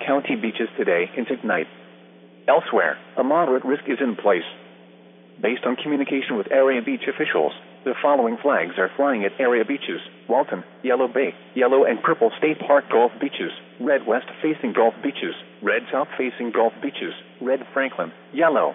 County beaches today into tonight. Elsewhere, a moderate risk is in place. Based on communication with area beach officials, the following flags are flying at area beaches: Walton, Yellow Bay, Yellow and Purple State Park Gulf Beaches, Red West facing Gulf Beaches, Red South facing Gulf Beaches, Red Franklin, Yellow.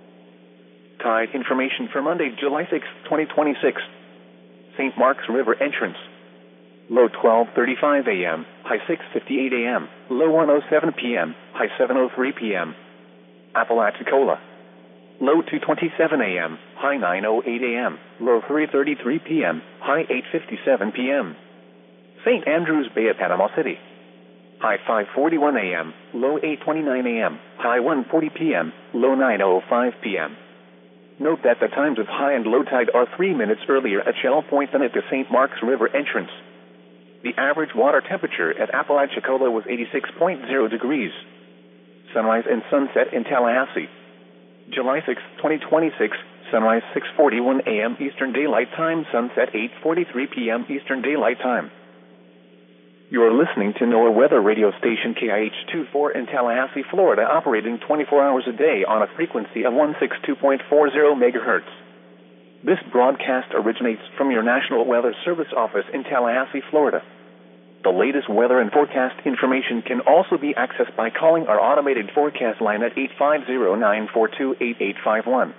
Tide information for Monday, July 6, 2026. St. Mark's River entrance. Low 12:35 a.m., high 6:58 a.m., low 1:07 p.m., high 7:03 p.m. Apalachicola. Low 2:27 a.m., high 9:08 a.m., low 3:33 p.m., high 8:57 p.m. St. Andrews Bay at Panama City. High 5:41 a.m., low 8:29 a.m., high 1:40 p.m., low 9:05 p.m. Note that the times of high and low tide are 3 minutes earlier at Shell Point than at the St. Mark's River entrance. The average water temperature at Apalachicola was 86.0 degrees. Sunrise and sunset in Tallahassee. July 6, 2026, sunrise 6:41 a.m. Eastern Daylight Time, sunset 8:43 p.m. Eastern Daylight Time. You are listening to NOAA weather radio station KIH-24 in Tallahassee, Florida, operating 24 hours a day on a frequency of 162.40 megahertz. This broadcast originates from your National Weather Service office in Tallahassee, Florida. The latest weather and forecast information can also be accessed by calling our automated forecast line at 850-942-8851.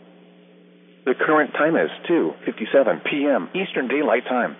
The current time is 2:57 p.m. Eastern Daylight Time.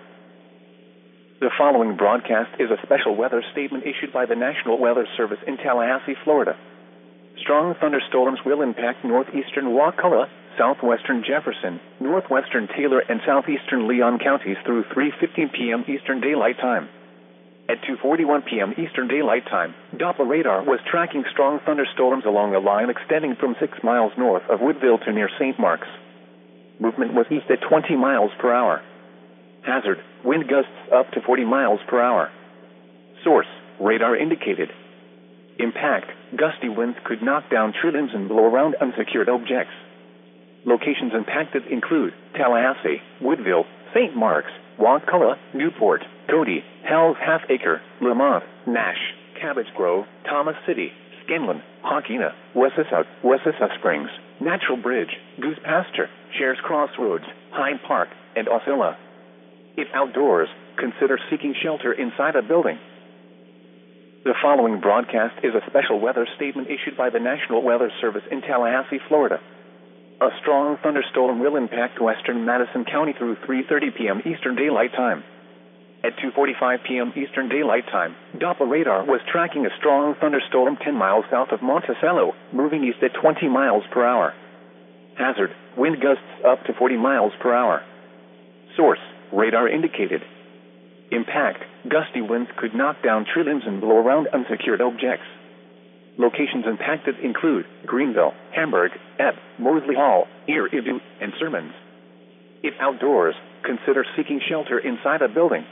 The following broadcast is a special weather statement issued by the National Weather Service in Tallahassee, Florida. Strong thunderstorms will impact northeastern Wakulla, southwestern Jefferson, northwestern Taylor, and southeastern Leon counties through 3:15 p.m. Eastern Daylight Time. At 2:41 p.m. Eastern Daylight Time, Doppler radar was tracking strong thunderstorms along a line extending from 6 miles north of Woodville to near St. Mark's. Movement was east at 20 miles per hour. Hazard, wind gusts up to 40 miles per hour. Source, radar indicated. Impact, gusty winds could knock down tree limbs and blow around unsecured objects. Locations impacted include Tallahassee, Woodville, St. Mark's, Wakulla, Newport, Cody, Hell's Half Acre, Lamont, Nash, Cabbage Grove, Thomas City, Scanlon, Hawkina, Wessessa Springs, Natural Bridge, Goose Pasture, Shares Crossroads, Hyde Park, and Osceola. If outdoors, consider seeking shelter inside a building. The following broadcast is a special weather statement issued by the National Weather Service in Tallahassee, Florida. A strong thunderstorm will impact western Madison County through 3:30 p.m. Eastern Daylight Time. At 2:45 p.m. Eastern Daylight Time, Doppler radar was tracking a strong thunderstorm 10 miles south of Monticello, moving east at 20 miles per hour. Hazard, wind gusts up to 40 miles per hour. Source, radar indicated. Impact, gusty winds could knock down tree limbs and blow around unsecured objects. Locations impacted include Greenville, Hamburg, Ebb, Mosley Hall, Erie, and Sermons. If outdoors, consider seeking shelter inside a building.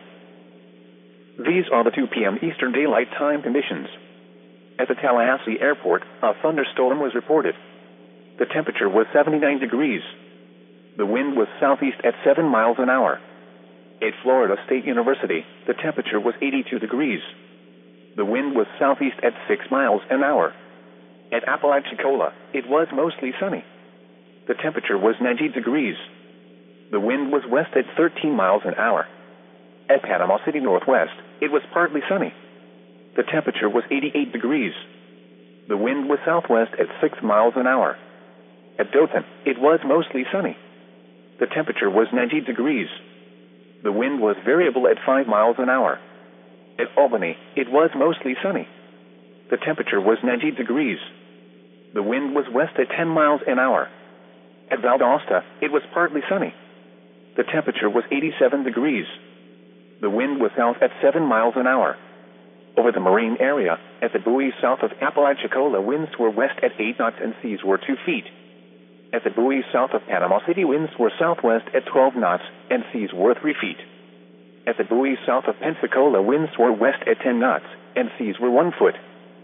These are the 2 p.m. Eastern Daylight Time conditions. At the Tallahassee Airport, a thunderstorm was reported. The temperature was 79 degrees. The wind was southeast at 7 miles an hour. At Florida State University, the temperature was 82 degrees. The wind was southeast at 6 miles an hour. At Apalachicola, it was mostly sunny. The temperature was 90 degrees. The wind was west at 13 miles an hour. At Panama City Northwest, it was partly sunny. The temperature was 88 degrees. The wind was southwest at 6 miles an hour. At Dothan, it was mostly sunny. The temperature was 90 degrees. The wind was variable at 5 miles an hour. At Albany, it was mostly sunny. The temperature was 90 degrees. The wind was west at 10 miles an hour. At Valdosta, it was partly sunny. The temperature was 87 degrees. The wind was south at 7 miles an hour. Over the marine area, at the buoys south of Apalachicola, winds were west at 8 knots and seas were 2 feet. At the buoys south of Panama City, winds were southwest at 12 knots and seas were 3 feet. At the buoys south of Pensacola, winds were west at 10 knots and seas were 1 foot.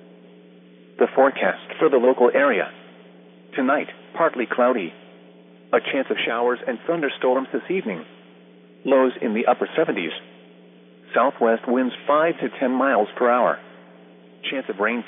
The forecast for the local area. Tonight, partly cloudy. A chance of showers and thunderstorms this evening. Lows in the upper 70s. Southwest winds 5 to 10 miles per hour. Chance of rain